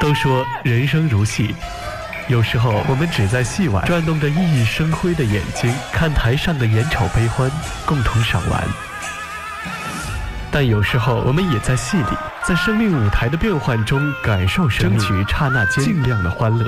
都说人生如戏，有时候我们只在戏外转动着熠熠生辉的眼睛，看台上的眼丑悲欢，共同赏玩。但有时候我们也在戏里，在生命舞台的变幻中感受生命，争取刹那间尽量的欢乐。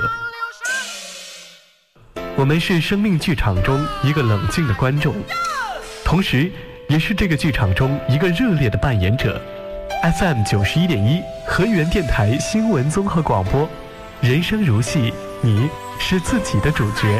我们是生命剧场中一个冷静的观众，同时也是这个剧场中一个热烈的扮演者。FM 91.1河源电台新闻综合广播，人生如戏，你是自己的主角。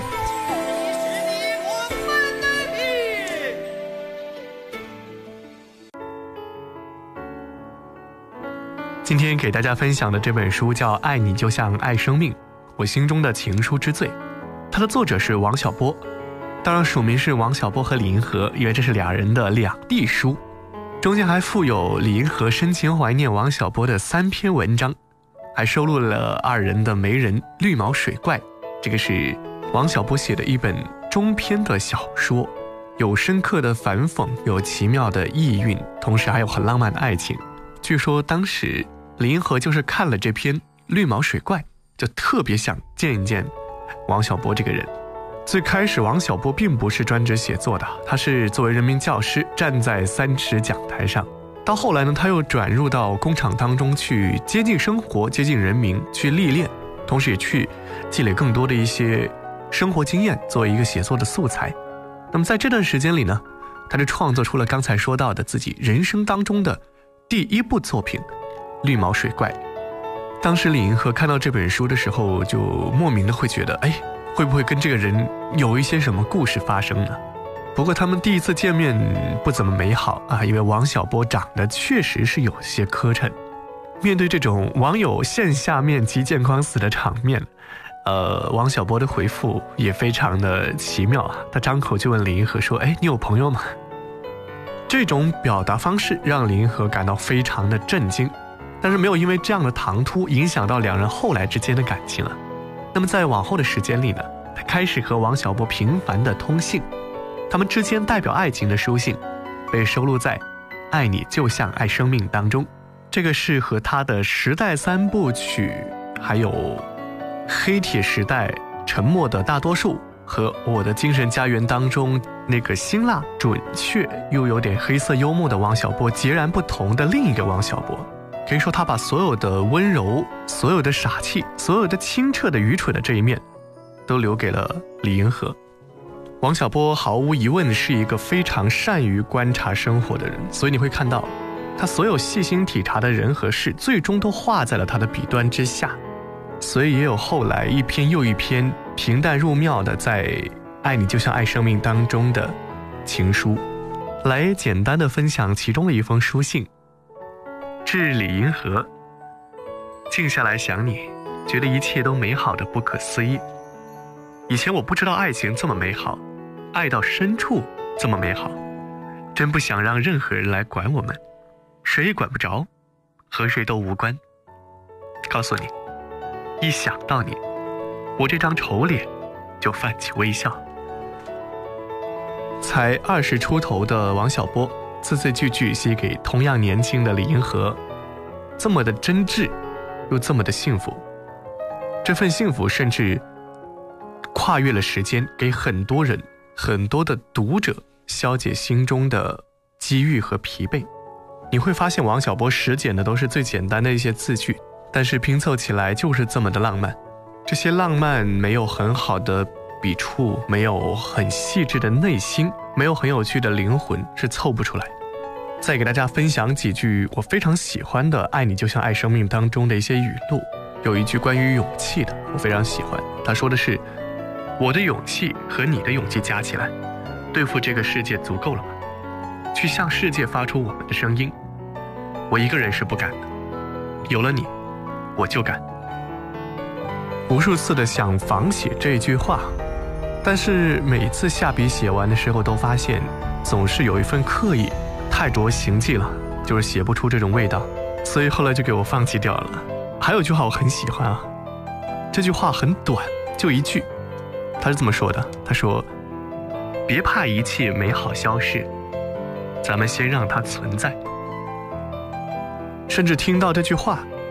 今天给大家分享的这本书叫《爱你就像爱生命》，我心中的情书之最。它的作者是王小波，当然署名是王小波和李银河，因为这是俩人的两地书。中间还附有李银河深情怀念王小波的3篇文章，还收录了二人的媒人绿毛水怪。这个是王小波写的一本中篇的小说，有深刻的反讽，有奇妙的意蕴，同时还有很浪漫的爱情。据说当时李银河就是看了这篇绿毛水怪，就特别想见一见王小波这个人。最开始王小波并不是专职写作的，他是作为人民教师站在3尺讲台上。到后来呢，他又转入到工厂当中去接近生活，接近人民，去历练，同时也去积累更多的一些生活经验，作为一个写作的素材。那么在这段时间里呢，他就创作出了刚才说到的自己人生当中的第一部作品《绿毛水怪》。当时李银河看到这本书的时候，就莫名的会觉得，会不会跟这个人有一些什么故事发生呢？不过他们第一次见面不怎么美好啊，因为王小波长得确实是有些磕碜。面对这种网友线下面基见光死的场面，王小波的回复也非常的奇妙啊，他张口就问李银河说：“你有朋友吗？”这种表达方式让李银河感到非常的震惊，但是没有因为这样的唐突影响到两人后来之间的感情了。那么在往后的时间里呢，他开始和王小波频繁的通信，他们之间代表爱情的书信被收录在《爱你就像爱生命》当中。这个是和他的《时代3部曲》还有《黑铁时代》《沉默的大多数》和《我的精神家园》当中那个辛辣准确又有点黑色幽默的王小波截然不同的另一个王小波。可以说他把所有的温柔，所有的傻气，所有的清澈的愚蠢的这一面都留给了李银河。王小波毫无疑问是一个非常善于观察生活的人，所以你会看到他所有细心体察的人和事最终都画在了他的笔端之下，所以也有后来一篇又一篇平淡入妙的在《爱你就像爱生命》当中的情书。来简单的分享其中的一封书信。致李银河，静下来想你，觉得一切都美好的不可思议。以前我不知道爱情这么美好，爱到深处这么美好，真不想让任何人来管我们，谁也管不着，和谁都无关。告诉你，一想到你，我这张丑脸就泛起微笑。才20出头的王小波字字句句写给同样年轻的李银河，这么的真挚又这么的幸福。这份幸福甚至跨越了时间，给很多人很多的读者消解心中的积郁和疲惫。你会发现王小波实践的都是最简单的一些字句，但是拼凑起来就是这么的浪漫。这些浪漫没有很好的笔触，没有很细致的内心，没有很有趣的灵魂，是凑不出来。再给大家分享几句我非常喜欢的《爱你就像爱生命》当中的一些语录。有一句关于勇气的我非常喜欢，他说的是：我的勇气和你的勇气加起来对付这个世界足够了吗？去向世界发出我们的声音，我一个人是不敢的，有了你我就敢。无数次的想仿写这句话，但是每次下笔写完的时候都发现总是有一份刻意，太着形迹了，就是写不出这种味道，所以后来就给我放弃掉了。还有一句话我很喜欢啊，这句话很短，就一句，他是这么说的，他说：别怕一切美好消逝，咱们先让它存在。甚至听到这句话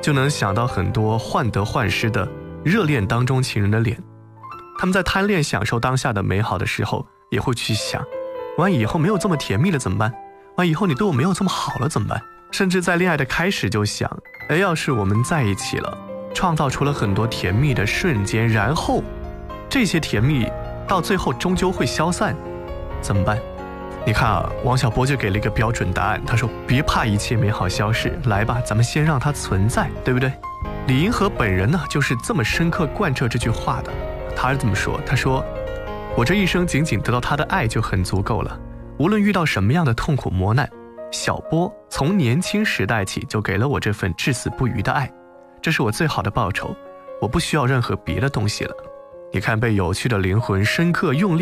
就能想到很多患得患失的热恋当中情人的脸。他们在贪恋享受当下的美好的时候，也会去想，万一以后没有这么甜蜜了怎么办？万一以后你对我没有这么好了怎么办？甚至在恋爱的开始就想，要是我们在一起了，创造出了很多甜蜜的瞬间，然后这些甜蜜到最后终究会消散，怎么办？你看啊，王小波就给了一个标准答案，他说别怕一切美好消逝，来吧，咱们先让它存在，对不对？李银河本人呢，就是这么深刻贯彻这句话的。他是这么说，他说我这一生仅仅得到他的爱就很足够了，无论遇到什么样的痛苦磨难，小波从年轻时代起就给了我这份至死不渝的爱，这是我最好的报酬，我不需要任何别的东西了。你看，被有趣的灵魂深刻用力